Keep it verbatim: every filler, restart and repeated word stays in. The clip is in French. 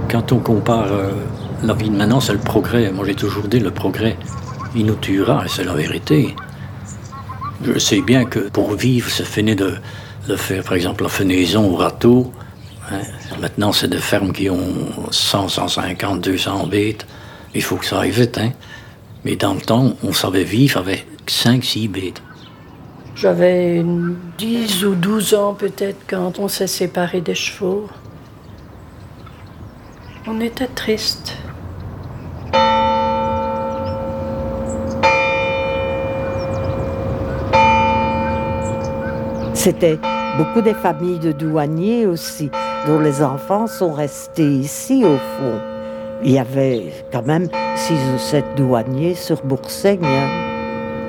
Quand on compare euh, la vie de maintenant, c'est le progrès. Moi, j'ai toujours dit le progrès, il nous tuera, et c'est la vérité. Je sais bien que pour vivre, c'est fini de, de faire, par exemple, la fenaison au râteau. Hein. Maintenant, c'est des fermes qui ont cent, cent cinquante, deux cents bêtes. Il faut que ça aille vite. Hein. Mais dans le temps, on savait vivre avec cinq, six bêtes. J'avais dix ou douze ans peut-être quand on s'est séparés des chevaux. On était tristes. C'était beaucoup des familles de douaniers aussi, dont les enfants sont restés ici au fond. Il y avait quand même six ou sept douaniers sur Boursaigne.